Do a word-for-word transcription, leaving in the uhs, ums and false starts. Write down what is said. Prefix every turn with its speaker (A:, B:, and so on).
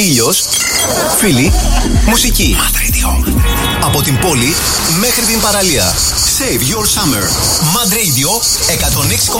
A: ήλιος, φίλοι, μουσική. Mad Radio. Από την πόλη μέχρι την παραλία. Save your summer. Mad Radio εκατόν έξι κόμμα